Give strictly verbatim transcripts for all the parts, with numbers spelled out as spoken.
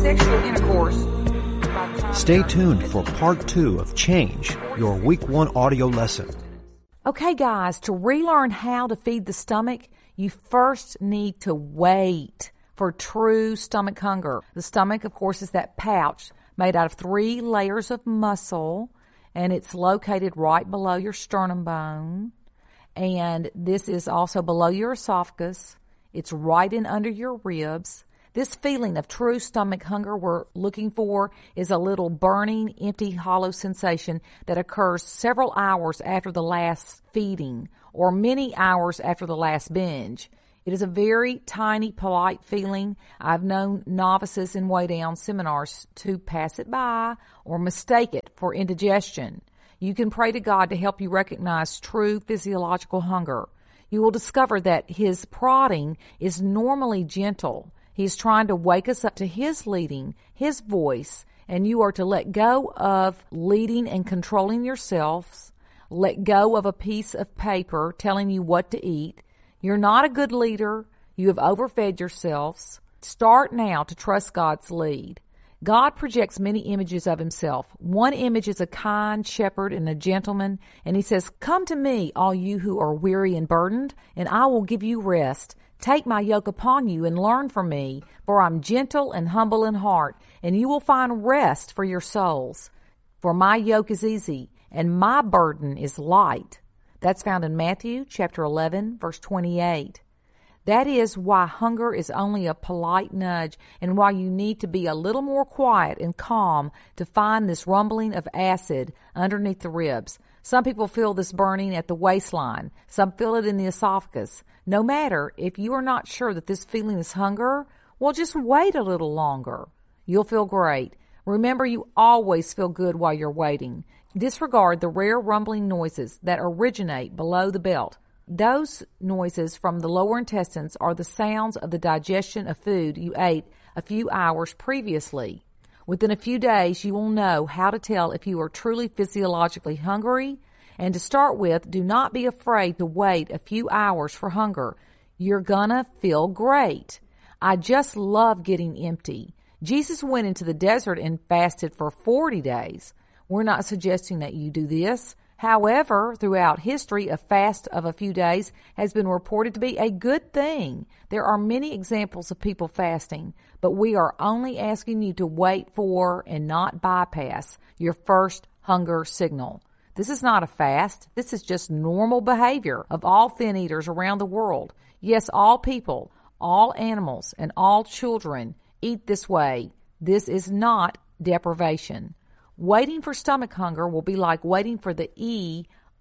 sexual intercourse. Stay tuned for part two of Change, your week one audio lesson. Okay, guys, to relearn how to feed the stomach, you first need to wait for true stomach hunger. The stomach, of course, is that pouch made out of three layers of muscle, and it's located right below your sternum bone. And this is also below your esophagus. It's right in under your ribs. This feeling of true stomach hunger we're looking for is a little burning, empty, hollow sensation that occurs several hours after the last feeding or many hours after the last binge. It is a very tiny, polite feeling. I've known novices in Weigh Down seminars to pass it by or mistake it for indigestion. You can pray to God to help you recognize true physiological hunger. You will discover that His prodding is normally gentle. He's trying to wake us up to His leading, His voice, and you are to let go of leading and controlling yourselves. Let go of a piece of paper telling you what to eat. You're not a good leader. You have overfed yourselves. Start now to trust God's lead. God projects many images of Himself. One image is a kind shepherd and a gentleman, and He says, "Come to me, all you who are weary and burdened, and I will give you rest. Take my yoke upon you and learn from me, for I'm gentle and humble in heart, and you will find rest for your souls. For my yoke is easy, and my burden is light." That's found in Matthew chapter eleven, verse twenty-eight. That is why hunger is only a polite nudge, and why you need to be a little more quiet and calm to find this rumbling of acid underneath the ribs. Some people feel this burning at the waistline. Some feel it in the esophagus. No matter, if you are not sure that this feeling is hunger, well, just wait a little longer. You'll feel great. Remember, you always feel good while you're waiting. Disregard the rare rumbling noises that originate below the belt. Those noises from the lower intestines are the sounds of the digestion of food you ate a few hours previously. Within a few days, you will know how to tell if you are truly physiologically hungry. And to start with, do not be afraid to wait a few hours for hunger. You're gonna feel great. I just love getting empty. Jesus went into the desert and fasted for forty days. We're not suggesting that you do this. However, throughout history, a fast of a few days has been reported to be a good thing. There are many examples of people fasting, but we are only asking you to wait for and not bypass your first hunger signal. This is not a fast. This is just normal behavior of all thin eaters around the world. Yes, all people, all animals, and all children eat this way. This is not deprivation. Waiting for stomach hunger will be like waiting for the E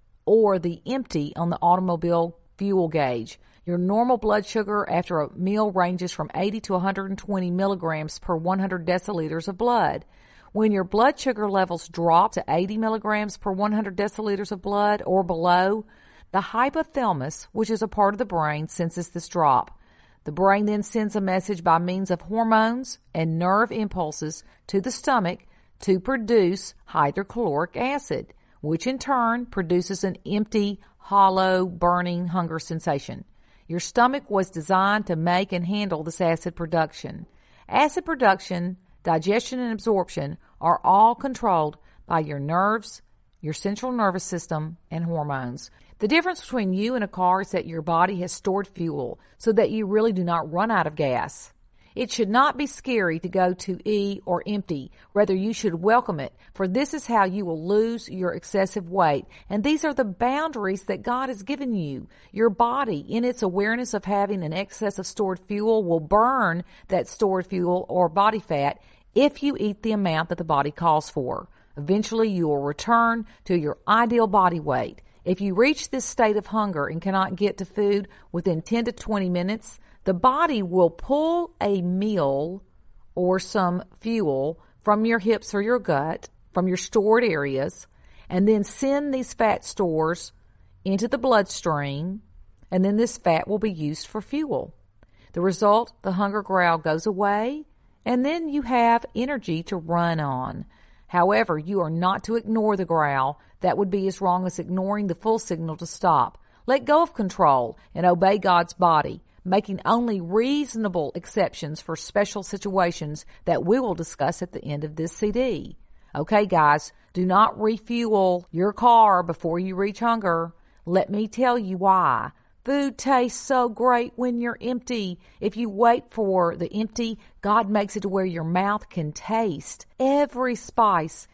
or the empty on the automobile fuel gauge. Your normal blood sugar after a meal ranges from eighty to one hundred twenty milligrams per one hundred deciliters of blood. When your blood sugar levels drop to eighty milligrams per one hundred deciliters of blood or below, the hypothalamus, which is a part of the brain, senses this drop. The brain then sends a message by means of hormones and nerve impulses to the stomach to produce hydrochloric acid, which in turn produces an empty, hollow, burning hunger sensation. Your stomach was designed to make and handle this acid production. Acid production, digestion, and absorption are all controlled by your nerves, your central nervous system, and hormones. The difference between you and a car is that your body has stored fuel so that you really do not run out of gas. It should not be scary to go to E or empty. Rather, you should welcome it, for this is how you will lose your excessive weight. And these are the boundaries that God has given you. Your body, in its awareness of having an excess of stored fuel, will burn that stored fuel or body fat if you eat the amount that the body calls for. Eventually, you will return to your ideal body weight. If you reach this state of hunger and cannot get to food within ten to twenty minutes, the body will pull a meal or some fuel from your hips or your gut, from your stored areas, and then send these fat stores into the bloodstream, and then this fat will be used for fuel. The result, the hunger growl goes away, and then you have energy to run on. However, you are not to ignore the growl. That would be as wrong as ignoring the full signal to stop. Let go of control and obey God's body. making only reasonable exceptions for special situations that we will discuss at the end of this C D. Okay, guys, do not refuel your car before you reach hunger. Let me tell you why. Food tastes so great when you're empty. If you wait for the empty, God makes it to where your mouth can taste every spice,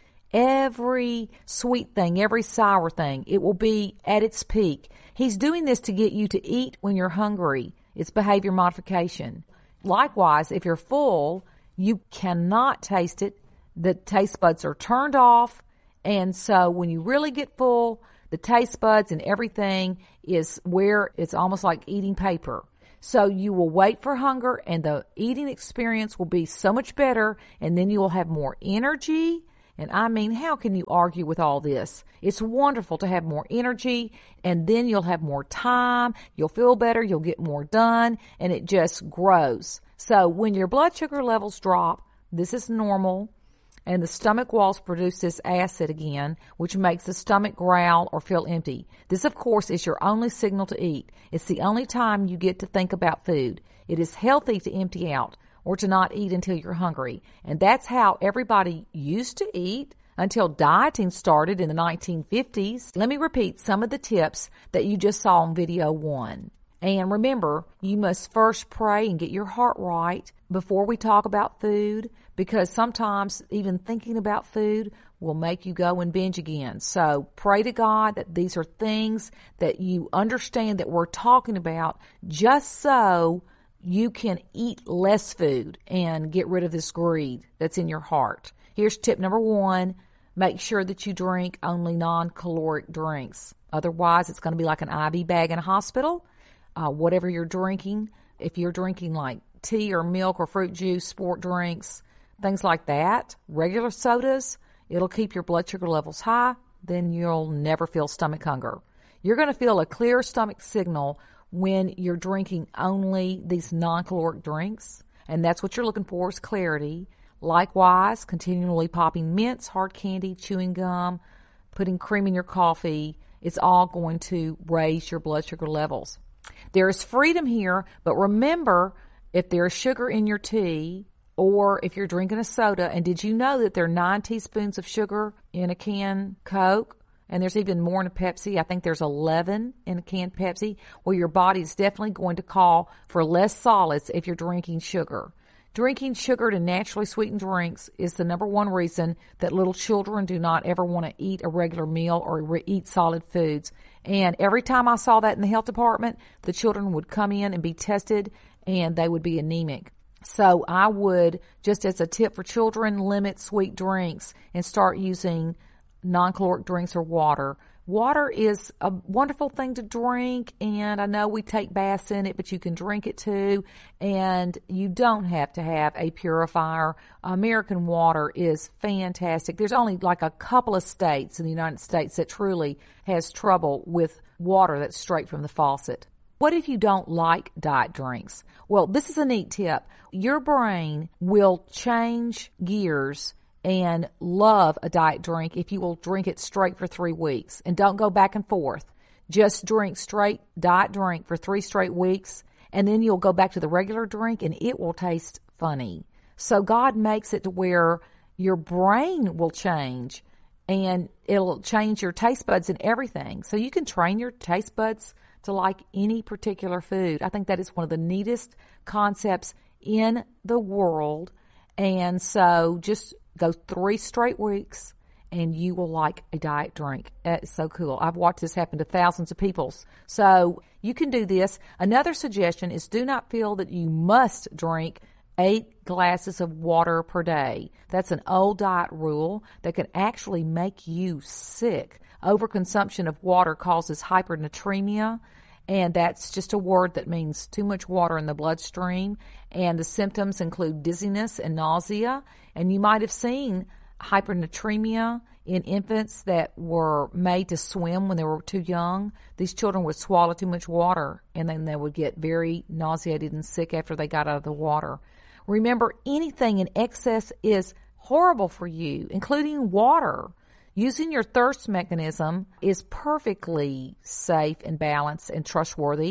every sweet thing, every sour thing. It will be at its peak. He's doing this to get you to eat when you're hungry. It's behavior modification. Likewise, if you're full, you cannot taste it. The taste buds are turned off. And so when you really get full, the taste buds and everything is where it's almost like eating paper. So you will wait for hunger and the eating experience will be so much better, and then you will have more energy. And I mean, how can you argue with all this? It's wonderful to have more energy, and then you'll have more time. You'll feel better. You'll get more done, and it just grows. So when your blood sugar levels drop, this is normal. And the stomach walls produce this acid again, which makes the stomach growl or feel empty. This, of course, is your only signal to eat. It's the only time you get to think about food. It is healthy to empty out or to not eat until you're hungry. And that's how everybody used to eat until dieting started in the nineteen fifties. Let me repeat some of the tips that you just saw in video one. And remember, you must first pray and get your heart right before we talk about food, because sometimes even thinking about food will make you go and binge again. So pray to God that these are things that you understand that we're talking about, just so you can eat less food and get rid of this greed that's in your heart. Here's tip number one. Make sure that you drink only non-caloric drinks. Otherwise, it's going to be like an I V bag in a hospital. Uh, whatever you're drinking, if you're drinking like tea or milk or fruit juice, sport drinks, things like that, regular sodas, it'll keep your blood sugar levels high. Then you'll never feel stomach hunger. You're going to feel a clear stomach signal when you're drinking only these non-caloric drinks, and that's what you're looking for, is clarity. Likewise, continually popping mints, hard candy, chewing gum, putting cream in your coffee, it's all going to raise your blood sugar levels. There is freedom here, but remember, if there's sugar in your tea or if you're drinking a soda, and did you know that there are nine teaspoons of sugar in a can Coke? And there's even more in a Pepsi. I think there's eleven in a can Pepsi. Well, your body is definitely going to call for less solids if you're drinking sugar. Drinking sugar to naturally sweetened drinks is the number one reason that little children do not ever want to eat a regular meal or re- eat solid foods. And every time I saw that in the health department, the children would come in and be tested and they would be anemic. So I would, just as a tip for children, limit sweet drinks and start using non-caloric drinks or water. Water is a wonderful thing to drink, and I know we take baths in it, but you can drink it too, and you don't have to have a purifier. American water is fantastic. There's only like a couple of states in the United States that truly has trouble with water that's straight from the faucet. What if you don't like diet drinks? Well, this is a neat tip. Your brain will change gears and love a diet drink if you will drink it straight for three weeks. And don't go back and forth. Just drink straight diet drink for three straight weeks, and then you'll go back to the regular drink, and it will taste funny. So God makes it to where your brain will change, and it'll change your taste buds and everything. So you can train your taste buds to like any particular food. I think that is one of the neatest concepts in the world. And so just go three straight weeks and you will like a diet drink. It's so cool. I've watched this happen to thousands of people. So you can do this. Another suggestion is do not feel that you must drink eight glasses of water per day. That's an old diet rule that can actually make you sick. Overconsumption of water causes hypernatremia, and that's just a word that means too much water in the bloodstream. And the symptoms include dizziness and nausea. And you might have seen hypernatremia in infants that were made to swim when they were too young. These children would swallow too much water, and then they would get very nauseated and sick after they got out of the water. Remember, anything in excess is horrible for you, including water. Using your thirst mechanism is perfectly safe and balanced and trustworthy.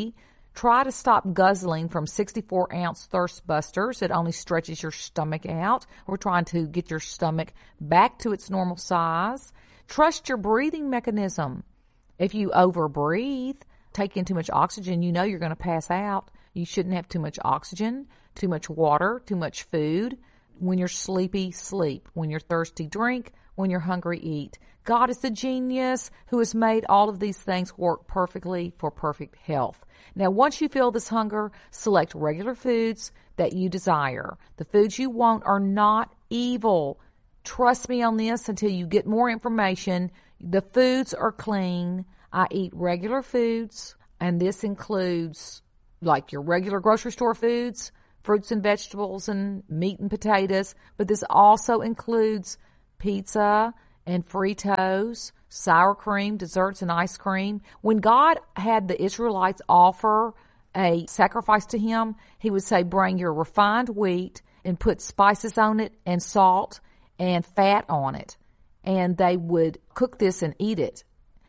Try to stop guzzling from sixty-four ounce thirst busters. It only stretches your stomach out. We're trying to get your stomach back to its normal size. Trust your breathing mechanism. If you overbreathe, take in too much oxygen, you know you're going to pass out. You shouldn't have too much oxygen, too much water, too much food. When you're sleepy, sleep. When you're thirsty, drink. When you're hungry, eat. God is the genius who has made all of these things work perfectly for perfect health. Now, once you feel this hunger, select regular foods that you desire. The foods you want are not evil. Trust me on this until you get more information. The foods are clean. I eat regular foods, and this includes like your regular grocery store foods, fruits and vegetables and meat and potatoes, but this also includes pizza and Fritos, sour cream, desserts, and ice cream. When God had the Israelites offer a sacrifice to him, he would say, bring your refined wheat and put spices on it and salt and fat on it. And they would cook this and eat it.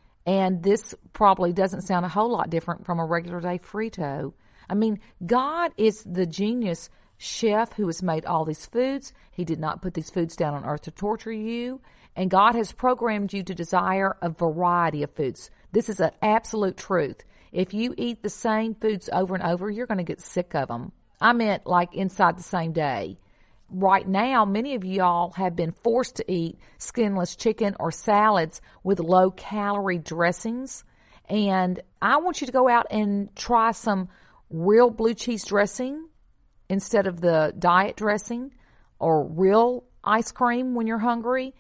And this probably doesn't sound a whole lot different from a regular day Frito. I mean, God is the genius chef who has made all these foods. He did not put these foods down on earth to torture you. And God has programmed you to desire a variety of foods. This is an absolute truth. If you eat the same foods over and over, you're going to get sick of them. I meant like inside the same day. Right now, many of y'all have been forced to eat skinless chicken or salads with low-calorie dressings. And I want you to go out and try some real blue cheese dressing instead of the diet dressing, or real ice cream when you're hungry.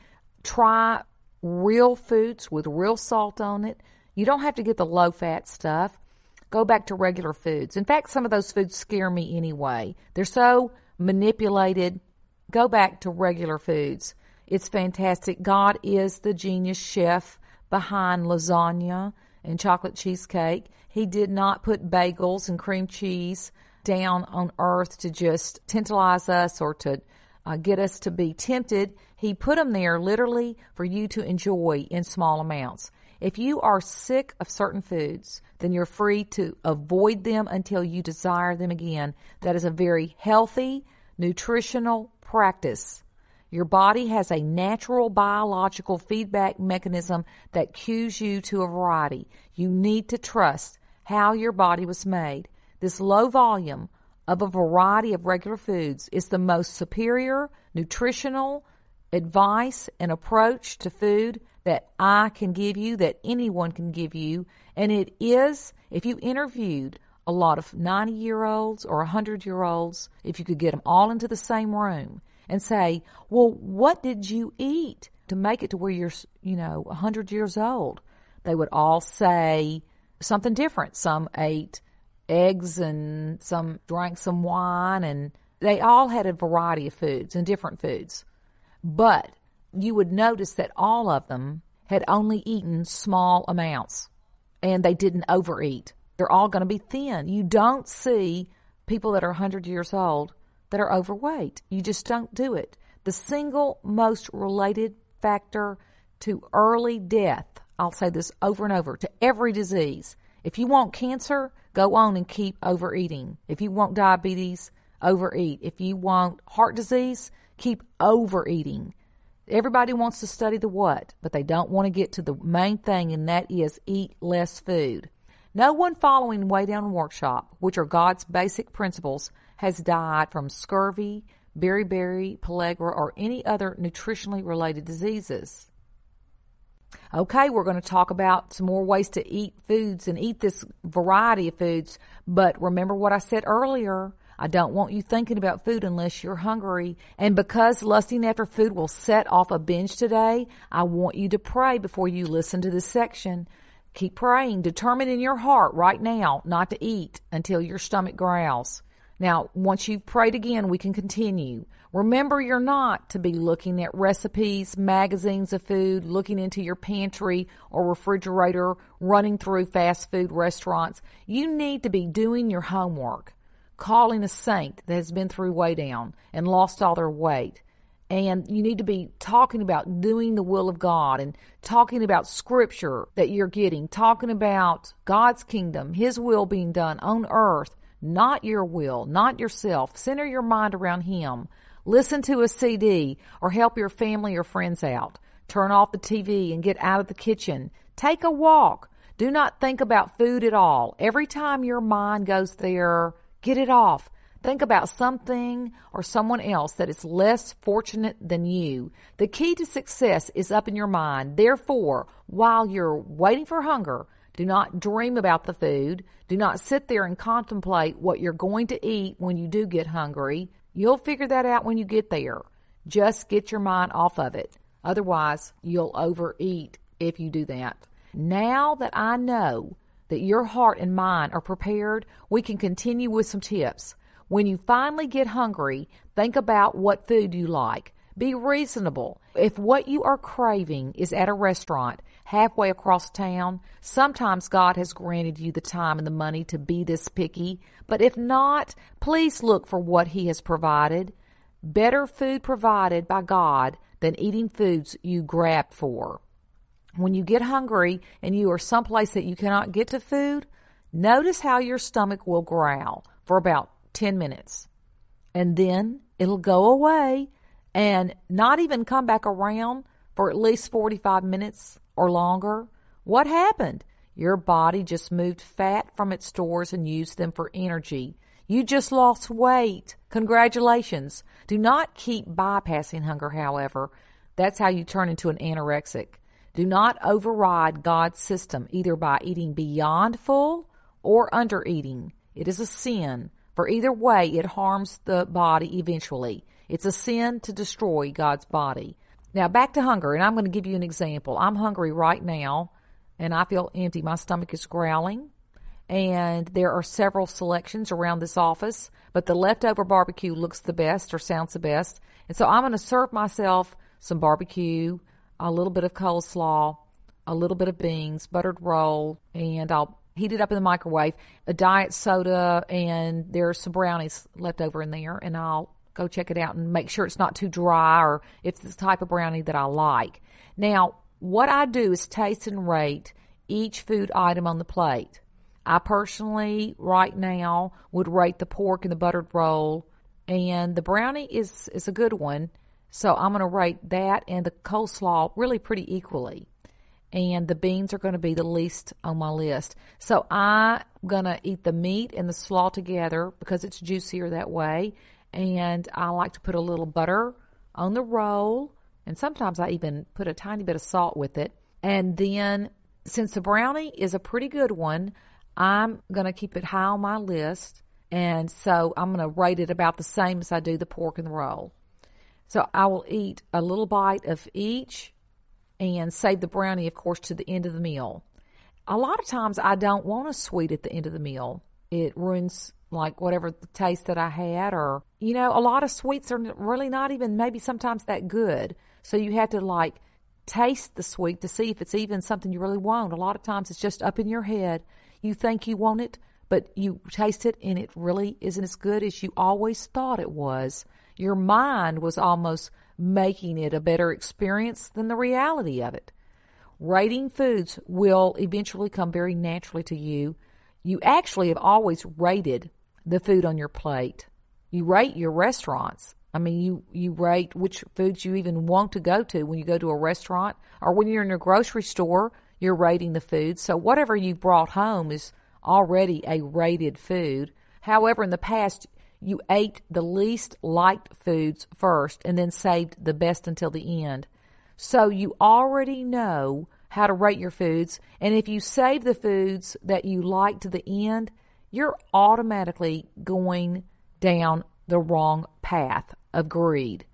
Try real foods with real salt on it. You don't have to get the low-fat stuff. Go back to regular foods. In fact, some of those foods scare me anyway. They're so manipulated. Go back to regular foods. It's fantastic. God is the genius chef behind lasagna and chocolate cheesecake. He did not put bagels and cream cheese down on earth to just tantalize us or to uh, get us to be tempted. He put them there literally for you to enjoy in small amounts. If you are sick of certain foods, then you're free to avoid them until you desire them again. That is a very healthy, nutritional practice. Your body has a natural biological feedback mechanism that cues you to a variety. You need to trust how your body was made. This low volume of a variety of regular foods is the most superior nutritional advice and approach to food that I can give you, that anyone can give you. And it is, if you interviewed a lot of ninety-year-olds or one hundred-year-olds, if you could get them all into the same room and say, well, what did you eat to make it to where you're, you know, one hundred years old? They would all say something different. Some ate eggs and some drank some wine, and they all had a variety of foods and different foods. But you would notice that all of them had only eaten small amounts, and they didn't overeat. They're all going to be thin. You don't see people that are one hundred years old that are overweight. You just don't do it. The single most related factor to early death, I'll say this over and over, to every disease. If you want cancer, go on and keep overeating. If you want diabetes, overeat. If you want heart disease, keep overeating. Everybody wants to study the what, but they don't want to get to the main thing, and that is eat less food. No one following Way Down Workshop, which are God's basic principles, has died from scurvy, beriberi, pellagra, or any other nutritionally related diseases. Okay, we're going to talk about some more ways to eat foods and eat this variety of foods. But remember what I said earlier. I don't want you thinking about food unless you're hungry. And because lusting after food will set off a binge today, I want you to pray before you listen to this section. Keep praying. Determine in your heart right now not to eat until your stomach growls. Now, once you've prayed again, we can continue. Remember, you're not to be looking at recipes, magazines of food, looking into your pantry or refrigerator, running through fast food restaurants. You need to be doing your homework, calling a saint that has been through Way Down and lost all their weight, And you need to be talking about doing the will of God and talking about scripture that you're getting, talking about God's kingdom, his will being done on earth, not your will, not yourself. Center your mind around him. Listen to a C D or help your family or friends out. Turn off the T V and get out of the kitchen. Take a walk. Do not think about food at all. Every time your mind goes there, get it off. Think about something or someone else that is less fortunate than you. The key to success is up in your mind. Therefore, while you're waiting for hunger, do not dream about the food. Do not sit there and contemplate what you're going to eat when you do get hungry. You'll figure that out when you get there. Just get your mind off of it. Otherwise, you'll overeat if you do that. Now that I know that your heart and mind are prepared, we can continue with some tips. When you finally get hungry, think about what food you like. Be reasonable. If what you are craving is at a restaurant halfway across town, sometimes God has granted you the time and the money to be this picky. But if not, please look for what he has provided. Better food provided by God than eating foods you grabbed for. When you get hungry and you are someplace that you cannot get to food, notice how your stomach will growl for about ten minutes. And then it'll go away and not even come back around for at least forty-five minutes or longer. What happened? Your body just moved fat from its stores and used them for energy. You just lost weight. Congratulations. Do not keep bypassing hunger, however. That's how you turn into an anorexic. Do not override God's system either by eating beyond full or under eating. It is a sin. For either way, it harms the body eventually. It's a sin to destroy God's body. Now, back to hunger, and I'm going to give you an example. I'm hungry right now, and I feel empty. My stomach is growling, and there are several selections around this office, but the leftover barbecue looks the best or sounds the best. And so I'm going to serve myself some barbecue, a little bit of coleslaw, a little bit of beans, buttered roll, and I'll heat it up in the microwave, a diet soda, and there's some brownies left over in there, and I'll go check it out and make sure it's not too dry or if it's the type of brownie that I like. Now, what I do is taste and rate each food item on the plate. I personally, right now, would rate the pork and the buttered roll, and the brownie is, is a good one, so I'm going to rate that and the coleslaw really pretty equally. And the beans are going to be the least on my list. So I'm going to eat the meat and the slaw together because it's juicier that way. And I like to put a little butter on the roll. And sometimes I even put a tiny bit of salt with it. And then since the brownie is a pretty good one, I'm going to keep it high on my list. And so I'm going to rate it about the same as I do the pork and the roll. So I will eat a little bite of each and save the brownie, of course, to the end of the meal. A lot of times I don't want a sweet at the end of the meal. It ruins, like, whatever the taste that I had. Or, you know, a lot of sweets are really not even maybe sometimes that good. So you have to, like, taste the sweet to see if it's even something you really want. A lot of times it's just up in your head. You think you want it, but you taste it and it really isn't as good as you always thought it was. Your mind was almost making it a better experience than the reality of it. Rating foods will eventually come very naturally to you. You actually have always rated the food on your plate. You rate your restaurants. I mean, you, you rate which foods you even want to go to when you go to a restaurant, or when you're in a grocery store, you're rating the food. So whatever you brought home is already a rated food. However, in the past, you ate the least liked foods first and then saved the best until the end. So you already know how to rate your foods. And if you save the foods that you like to the end, you're automatically going down the wrong path of greed.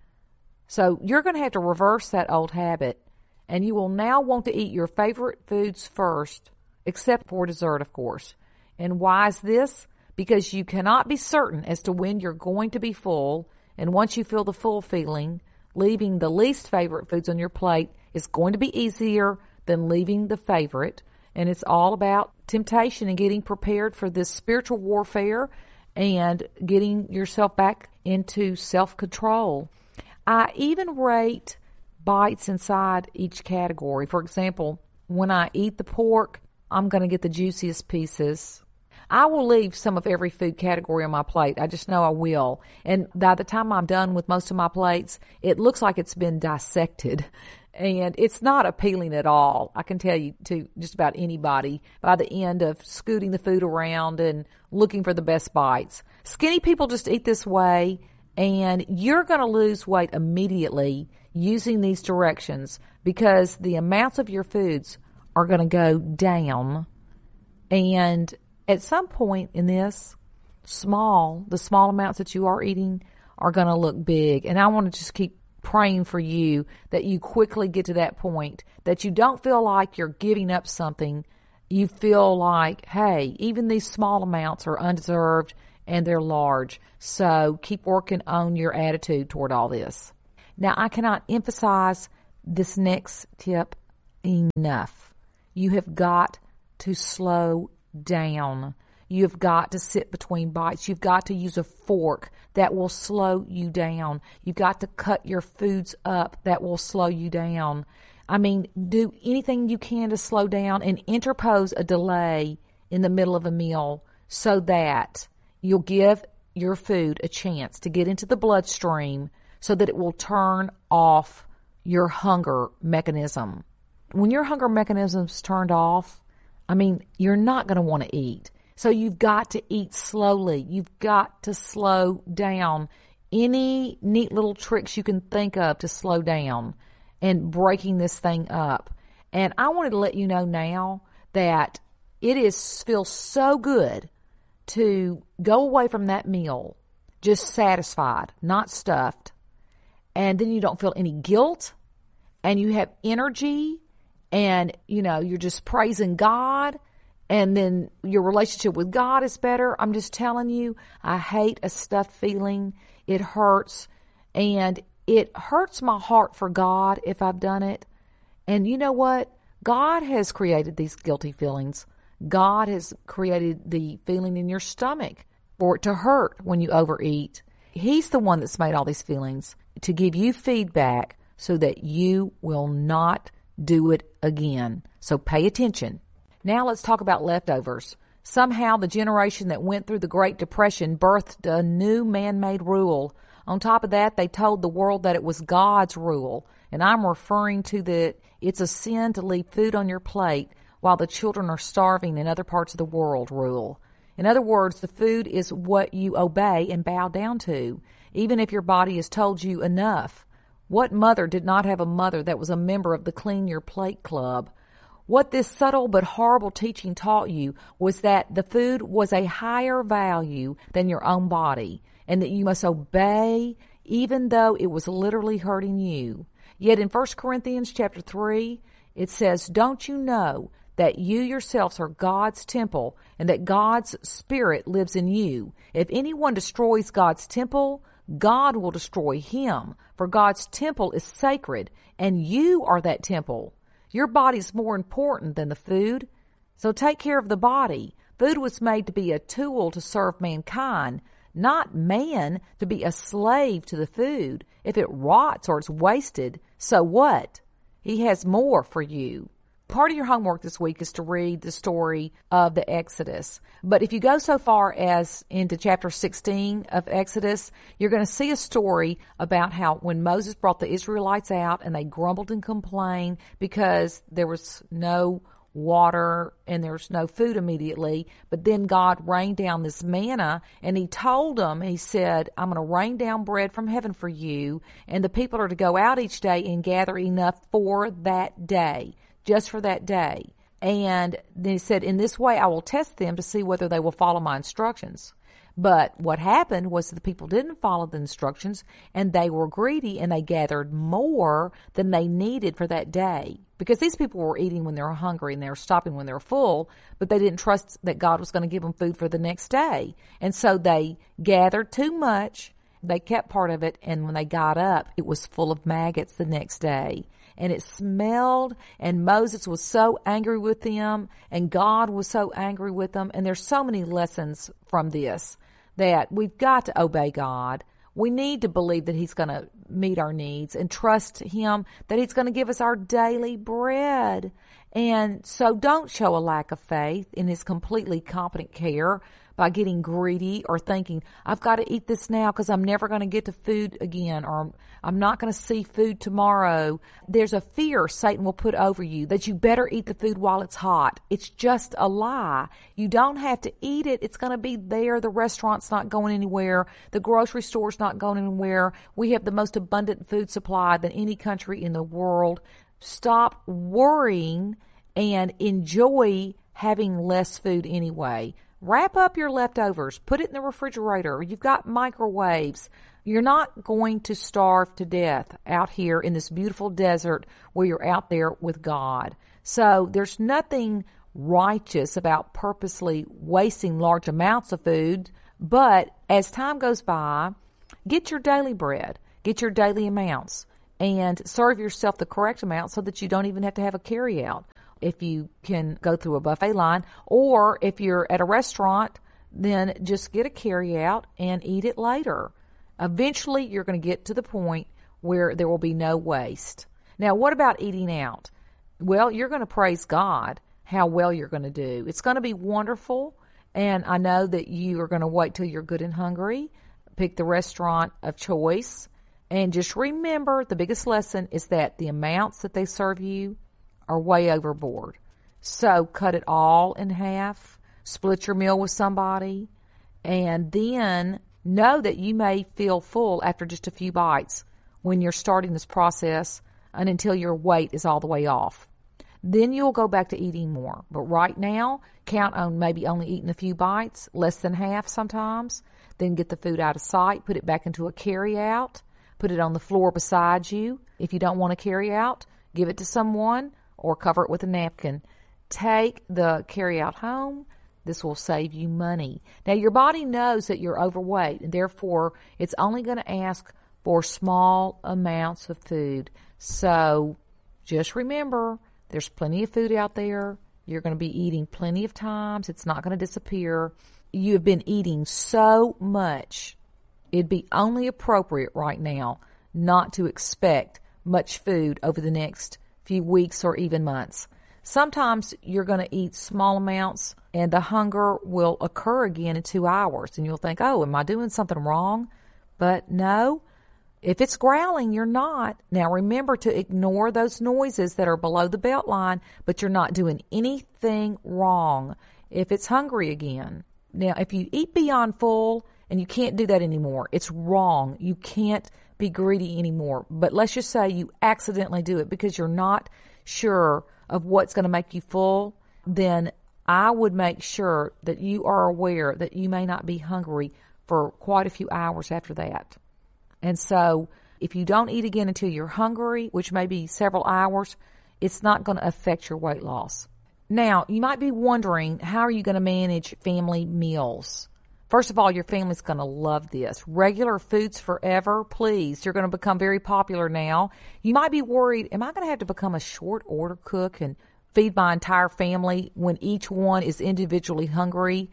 So you're going to have to reverse that old habit, and you will now want to eat your favorite foods first, except for dessert, of course. And why is this? Because you cannot be certain as to when you're going to be full, and once you feel the full feeling, leaving the least favorite foods on your plate is going to be easier than leaving the favorite. And it's all about temptation and getting prepared for this spiritual warfare and getting yourself back into self-control. I even rate bites inside each category. For example, when I eat the pork, I'm going to get the juiciest pieces. I will leave some of every food category on my plate. I just know I will. And by the time I'm done with most of my plates, it looks like it's been dissected. And it's not appealing at all. I can tell you to just about anybody by the end of scooting the food around and looking for the best bites. Skinny people just eat this way, and you're going to lose weight immediately using these directions because the amounts of your foods are going to go down. And at some point in this, small, the small amounts that you are eating are going to look big. And I want to just keep praying for you that you quickly get to that point, that you don't feel like you're giving up something. You feel like, hey, even these small amounts are undeserved and they're large. So keep working on your attitude toward all this. Now, I cannot emphasize this next tip enough. You have got to slow down. You've got to sit between bites. You've got to use a fork that will slow you down. You've got to cut your foods up that will slow you down. I mean, do anything you can to slow down and interpose a delay in the middle of a meal so that you'll give your food a chance to get into the bloodstream so that it will turn off your hunger mechanism. When your hunger mechanism's turned off, I mean, you're not going to want to eat. So you've got to eat slowly. You've got to slow down. Any neat little tricks you can think of to slow down and breaking this thing up. And I wanted to let you know now that it is feels so good to go away from that meal just satisfied, not stuffed. And then you don't feel any guilt and you have energy and, you know, you're just praising God. And then your relationship with God is better. I'm just telling you, I hate a stuffed feeling. It hurts. And it hurts my heart for God if I've done it. And you know what? God has created these guilty feelings. God has created the feeling in your stomach for it to hurt when you overeat. He's the one that's made all these feelings to give you feedback so that you will not do it again. So pay attention. Now let's talk about leftovers. Somehow the generation that went through the Great Depression birthed a new man-made rule. On top of that, they told the world that it was God's rule. And I'm referring to the it's a sin to leave food on your plate while the children are starving in other parts of the world rule. In other words, the food is what you obey and bow down to, even if your body has told you enough. What mother did not have a mother that was a member of the Clean Your Plate Club? What this subtle but horrible teaching taught you was that the food was a higher value than your own body, and that you must obey even though it was literally hurting you. Yet in First Corinthians chapter three, it says, "Don't you know that you yourselves are God's temple and that God's Spirit lives in you? If anyone destroys God's temple, God will destroy him, for God's temple is sacred, and you are that temple." Your body's more important than the food, so take care of the body. Food was made to be a tool to serve mankind, not man to be a slave to the food. If it rots or it's wasted, so what? He has more for you. Part of your homework this week is to read the story of the Exodus. But if you go so far as into chapter sixteen of Exodus, you're going to see a story about how when Moses brought the Israelites out and they grumbled and complained because there was no water and there's no food immediately. But then God rained down this manna and he told them, he said, "I'm going to rain down bread from heaven for you. And the people are to go out each day and gather enough for that day." Just for that day. And then he said, "In this way I will test them to see whether they will follow my instructions." But what happened was the people didn't follow the instructions and they were greedy and they gathered more than they needed for that day. Because these people were eating when they were hungry and they were stopping when they were full, but they didn't trust that God was going to give them food for the next day. And so they gathered too much. They kept part of it, and when they got up, it was full of maggots the next day. And it smelled, and Moses was so angry with them, and God was so angry with them. And there's so many lessons from this, that we've got to obey God. We need to believe that he's going to meet our needs and trust him that he's going to give us our daily bread. And so don't show a lack of faith in his completely competent care by getting greedy or thinking, I've got to eat this now because I'm never going to get to food again, or I'm not going to see food tomorrow. There's a fear Satan will put over you that you better eat the food while it's hot. It's just a lie. You don't have to eat it. It's going to be there. The restaurant's not going anywhere. The grocery store's not going anywhere. We have the most abundant food supply than any country in the world. Stop worrying and enjoy having less food anyway. Wrap up your leftovers. Put it in the refrigerator. You've got microwaves. You're not going to starve to death out here in this beautiful desert where you're out there with God. So there's nothing righteous about purposely wasting large amounts of food. But as time goes by, get your daily bread. Get your daily amounts. And serve yourself the correct amount so that you don't even have to have a carry-out. If you can go through a buffet line, or if you're at a restaurant, then just get a carry-out and eat it later. Eventually, you're going to get to the point where there will be no waste. Now, what about eating out? Well, you're going to praise God how well you're going to do. It's going to be wonderful, and I know that you are going to wait till you're good and hungry, pick the restaurant of choice, and just remember the biggest lesson is that the amounts that they serve you are way overboard. So cut it all in half, split your meal with somebody, and then know that you may feel full after just a few bites when you're starting this process and until your weight is all the way off. Then you'll go back to eating more. But right now, count on maybe only eating a few bites, less than half sometimes. Then get the food out of sight, put it back into a carry-out, put it on the floor beside you. If you don't want to carry out, give it to someone or cover it with a napkin. Take the carry-out home. This will save you money. Now, your body knows that you're overweight, and therefore, it's only going to ask for small amounts of food. So, just remember, there's plenty of food out there. You're going to be eating plenty of times. It's not going to disappear. You have been eating so much. It'd be only appropriate right now not to expect much food over the next few weeks or even months. Sometimes you're going to eat small amounts and the hunger will occur again in two hours. And you'll think, oh, am I doing something wrong? But no, if it's growling, you're not. Now remember to ignore those noises that are below the belt line, but you're not doing anything wrong if it's hungry again. Now, if you eat beyond full and you can't do that anymore, it's wrong. You can't be greedy anymore. But let's just say you accidentally do it because you're not sure of what's going to make you full, then I would make sure that you are aware that you may not be hungry for quite a few hours after that. And so if you don't eat again until you're hungry, which may be several hours, it's not going to affect your weight loss. Now, you might be wondering, how are you going to manage family meals? First of all, your family's going to love this. Regular foods forever, please. You're going to become very popular now. You might be worried, am I going to have to become a short order cook and feed my entire family when each one is individually hungry?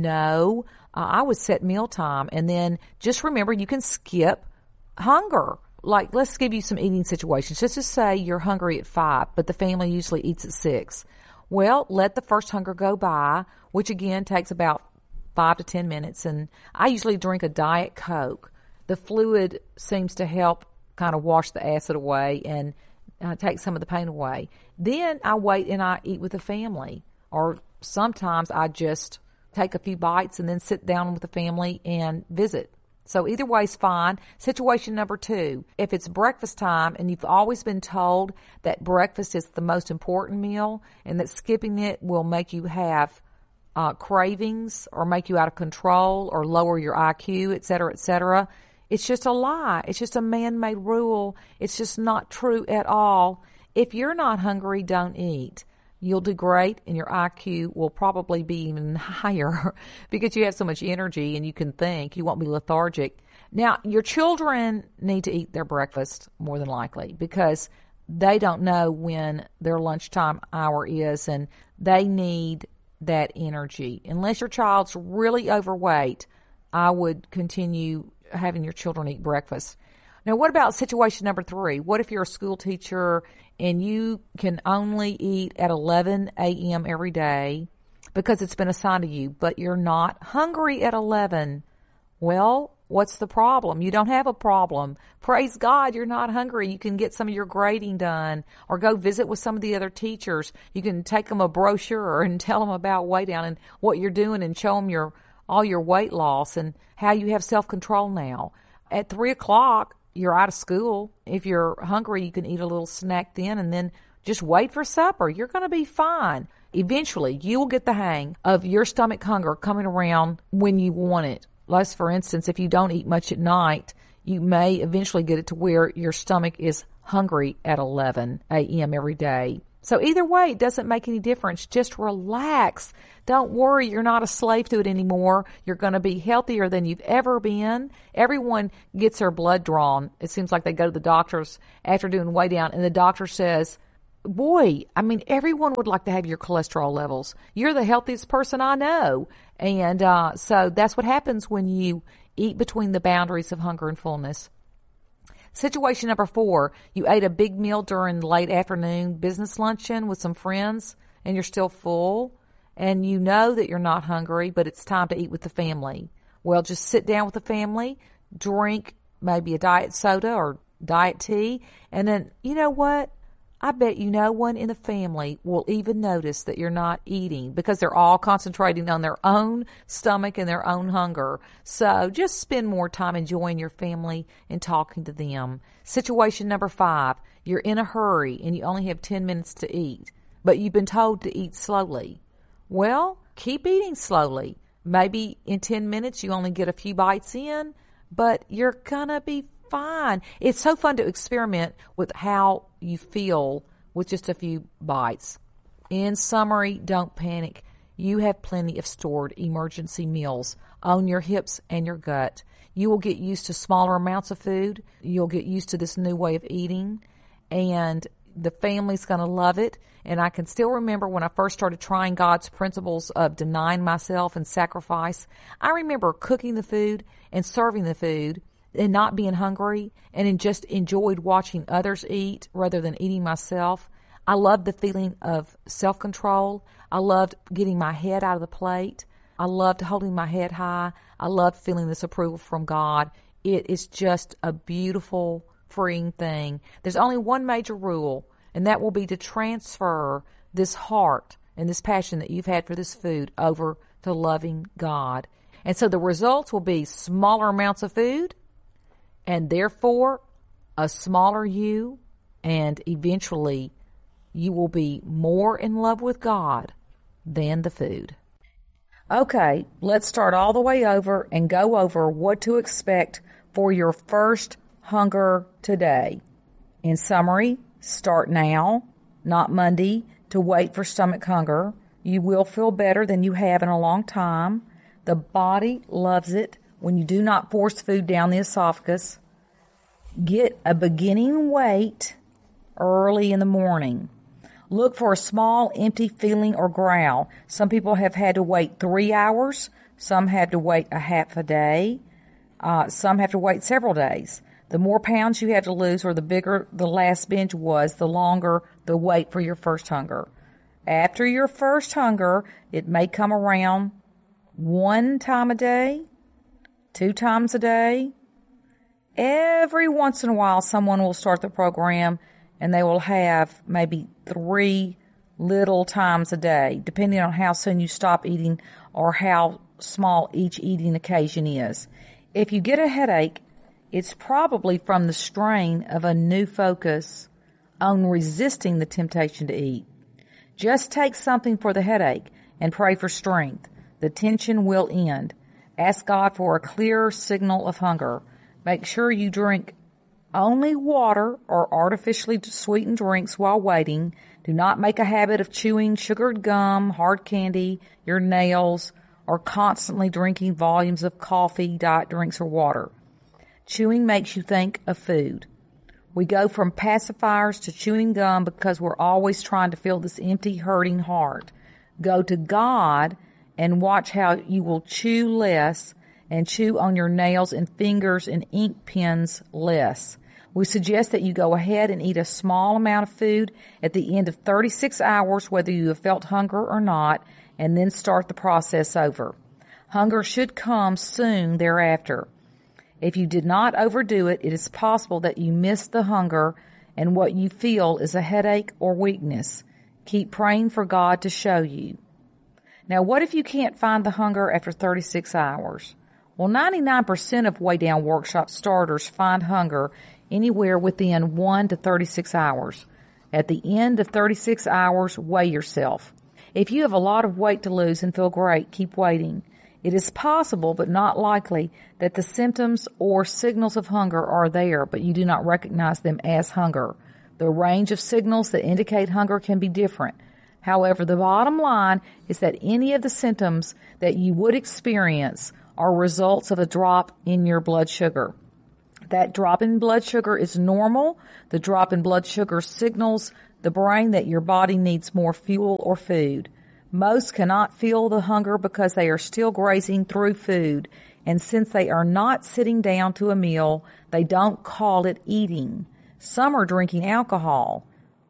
No. Uh, I would set mealtime, and then just remember you can skip hunger. Like, let's give you some eating situations. Just to say you're hungry at five, but the family usually eats at six. Well, let the first hunger go by, which again takes about five to ten minutes, and I usually drink a Diet Coke. The fluid seems to help kind of wash the acid away and uh, take some of the pain away. Then I wait and I eat with the family, or sometimes I just take a few bites and then sit down with the family and visit. So either way is fine. Situation number two, if it's breakfast time and you've always been told that breakfast is the most important meal and that skipping it will make you have Uh, cravings or make you out of control or lower your I Q, et cetera, et cetera. It's just a lie. It's just a man-made rule. It's just not true at all. If you're not hungry, don't eat. You'll do great and your I Q will probably be even higher because you have so much energy and you can think. You won't be lethargic. Now, your children need to eat their breakfast more than likely because they don't know when their lunchtime hour is and they need that energy. Unless your child's really overweight, I would continue having your children eat breakfast. Now, what about situation number three? What if you're a school teacher and you can only eat at eleven a.m. every day because it's been assigned to you, but you're not hungry at eleven? Well, what's the problem? You don't have a problem. Praise God, you're not hungry. You can get some of your grading done or go visit with some of the other teachers. You can take them a brochure and tell them about Weigh Down and what you're doing and show them your all your weight loss and how you have self-control now. At three o'clock, you're out of school. If you're hungry, you can eat a little snack then and then just wait for supper. You're going to be fine. Eventually, you will get the hang of your stomach hunger coming around when you want it. Less, for instance, if you don't eat much at night, you may eventually get it to where your stomach is hungry at eleven a.m. every day. So either way, it doesn't make any difference. Just relax. Don't worry, you're not a slave to it anymore. You're going to be healthier than you've ever been. Everyone gets their blood drawn. It seems like they go to the doctors after doing Weigh Down, and the doctor says, boy, I mean, everyone would like to have your cholesterol levels. You're the healthiest person I know. And uh, so that's what happens when you eat between the boundaries of hunger and fullness. Situation number four, you ate a big meal during late afternoon business luncheon with some friends and you're still full and you know that you're not hungry, but it's time to eat with the family. Well, just sit down with the family, drink maybe a diet soda or diet tea, and then, you know what? I bet you no one in the family will even notice that you're not eating because they're all concentrating on their own stomach and their own hunger. So just spend more time enjoying your family and talking to them. Situation number five, you're in a hurry and you only have ten minutes to eat, but you've been told to eat slowly. Well, keep eating slowly. Maybe in ten minutes you only get a few bites in, but you're going to be fine. It's so fun to experiment with how you feel with just a few bites. In summary, don't panic. You have plenty of stored emergency meals on your hips and your gut. You will get used to smaller amounts of food. You'll get used to this new way of eating, and the family's going to love it. And I can still remember when I first started trying God's principles of denying myself and sacrifice. I remember cooking the food and serving the food and not being hungry, and just enjoyed watching others eat rather than eating myself. I loved the feeling of self-control. I loved getting my head out of the plate. I loved holding my head high. I loved feeling this approval from God. It is just a beautiful, freeing thing. There's only one major rule, and that will be to transfer this heart and this passion that you've had for this food over to loving God. And so the results will be smaller amounts of food, and therefore a smaller you, and eventually you will be more in love with God than the food. Okay, let's start all the way over and go over what to expect for your first hunger today. In summary, start now, not Monday, to wait for stomach hunger. You will feel better than you have in a long time. The body loves it when you do not force food down the esophagus. Get a beginning weight early in the morning. Look for a small, empty feeling or growl. Some people have had to wait three hours. Some had to wait a half a day. Uh, some have to wait several days. The more pounds you have to lose or the bigger the last binge was, the longer the wait for your first hunger. After your first hunger, it may come around one time a day, two times a day. Every once in a while, someone will start the program and they will have maybe three little times a day, depending on how soon you stop eating or how small each eating occasion is. If you get a headache, it's probably from the strain of a new focus on resisting the temptation to eat. Just take something for the headache and pray for strength. The tension will end. Ask God for a clearer signal of hunger. Make sure you drink only water or artificially sweetened drinks while waiting. Do not make a habit of chewing sugared gum, hard candy, your nails, or constantly drinking volumes of coffee, diet drinks, or water. Chewing makes you think of food. We go from pacifiers to chewing gum because we're always trying to fill this empty, hurting heart. Go to God and watch how you will chew less and chew on your nails and fingers and ink pens less. We suggest that you go ahead and eat a small amount of food at the end of thirty-six hours, whether you have felt hunger or not, and then start the process over. Hunger should come soon thereafter. If you did not overdo it, it is possible that you missed the hunger and what you feel is a headache or weakness. Keep praying for God to show you. Now, what if you can't find the hunger after thirty-six hours? Well, ninety-nine percent of Weigh Down Workshop starters find hunger anywhere within one to thirty-six hours. At the end of thirty-six hours, weigh yourself. If you have a lot of weight to lose and feel great, keep waiting. It is possible, but not likely, that the symptoms or signals of hunger are there, but you do not recognize them as hunger. The range of signals that indicate hunger can be different. However, the bottom line is that any of the symptoms that you would experience are results of a drop in your blood sugar. That drop in blood sugar is normal. The drop in blood sugar signals the brain that your body needs more fuel or food. Most cannot feel the hunger because they are still grazing through food, and since they are not sitting down to a meal, they don't call it eating. Some are drinking alcohol.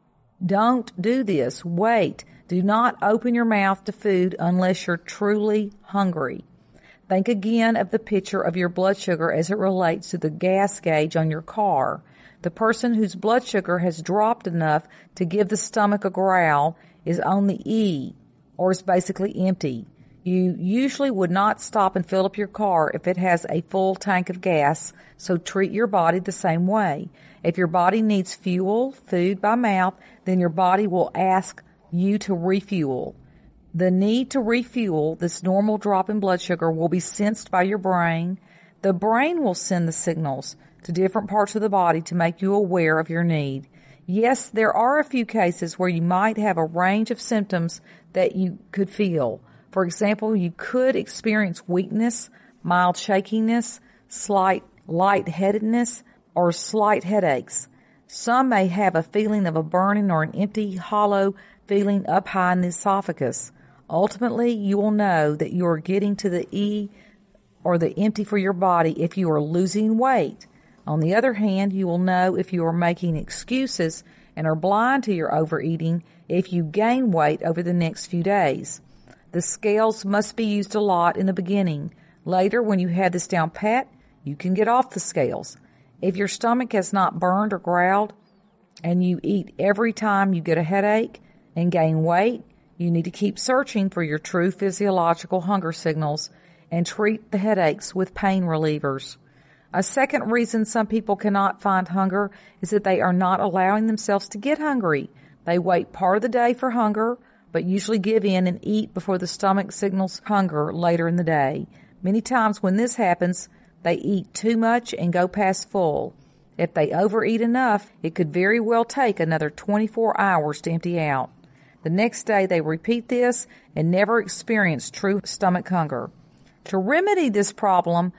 Don't do this. Wait. Do not open your mouth to food unless you're truly hungry. Think again of the picture of your blood sugar as it relates to the gas gauge on your car. The person whose blood sugar has dropped enough to give the stomach a growl is on the E, or is basically empty. You usually would not stop and fill up your car if it has a full tank of gas, so treat your body the same way. If your body needs fuel, food by mouth, then your body will ask you to refuel. The need to refuel, this normal drop in blood sugar, will be sensed by your brain. The brain will send the signals to different parts of the body to make you aware of your need. Yes, there are a few cases where you might have a range of symptoms that you could feel. For example, you could experience weakness, mild shakiness, slight lightheadedness, or slight headaches. Some may have a feeling of a burning or an empty, hollow feeling up high in the esophagus. Ultimately, you will know that you are getting to the E or the empty for your body if you are losing weight. On the other hand, you will know if you are making excuses and are blind to your overeating if you gain weight over the next few days. The scales must be used a lot in the beginning. Later, when you have this down pat, you can get off the scales. If your stomach has not burned or growled and you eat every time you get a headache and gain weight, you need to keep searching for your true physiological hunger signals and treat the headaches with pain relievers. A second reason some people cannot find hunger is that they are not allowing themselves to get hungry. They wait part of the day for hunger, but usually give in and eat before the stomach signals hunger later in the day. Many times when this happens, they eat too much and go past full. If they overeat enough, it could very well take another twenty-four hours to empty out. The next day they repeat this and never experience true stomach hunger. To remedy this problem,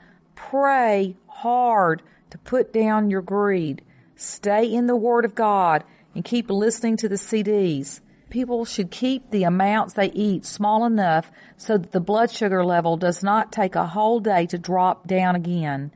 pray hard to put down your greed. Stay in the Word of God and keep listening to the C Ds. People should keep the amounts they eat small enough so that the blood sugar level does not take a whole day to drop down again.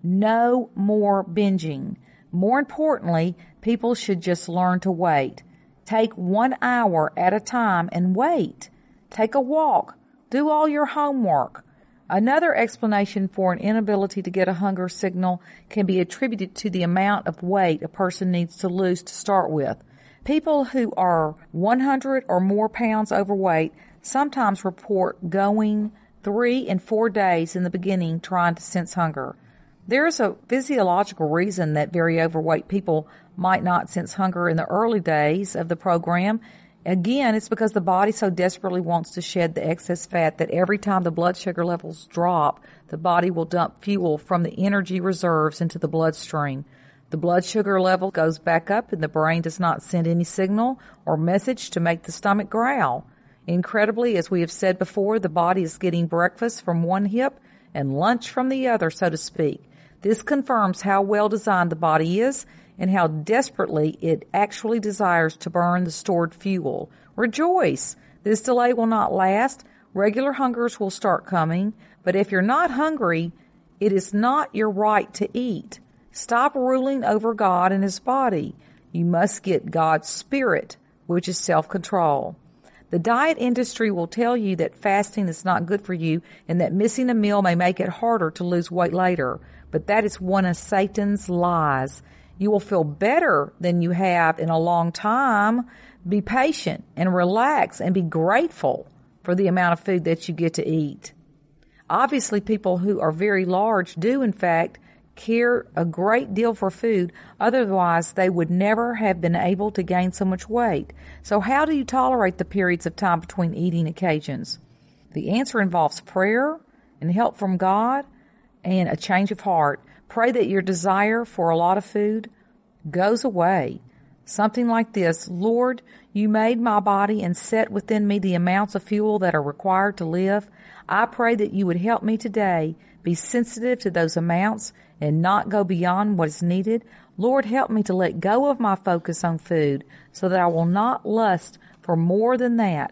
No more binging. More importantly, people should just learn to wait. Take one hour at a time and wait. Take a walk. Do all your homework. Another explanation for an inability to get a hunger signal can be attributed to the amount of weight a person needs to lose to start with. People who are one hundred or more pounds overweight sometimes report going three and four days in the beginning trying to sense hunger. There is a physiological reason that very overweight people might not sense hunger in the early days of the program. Again, it's because the body so desperately wants to shed the excess fat that every time the blood sugar levels drop, the body will dump fuel from the energy reserves into the bloodstream. The blood sugar level goes back up and the brain does not send any signal or message to make the stomach growl. Incredibly, as we have said before, the body is getting breakfast from one hip and lunch from the other, so to speak. This confirms how well designed the body is and how desperately it actually desires to burn the stored fuel. Rejoice! This delay will not last. Regular hungers will start coming, but if you're not hungry, it is not your right to eat. Stop ruling over God and His body. You must get God's Spirit, which is self-control. The diet industry will tell you that fasting is not good for you and that missing a meal may make it harder to lose weight later. But that is one of Satan's lies. You will feel better than you have in a long time. Be patient and relax and be grateful for the amount of food that you get to eat. Obviously, people who are very large do, in fact, care a great deal for food. Otherwise, they would never have been able to gain so much weight. So how do you tolerate the periods of time between eating occasions? The answer involves prayer and help from God and a change of heart. Pray that your desire for a lot of food goes away. Something like this: Lord, you made my body and set within me the amounts of fuel that are required to live. I pray that you would help me today be sensitive to those amounts and not go beyond what is needed. Lord, help me to let go of my focus on food so that I will not lust for more than that,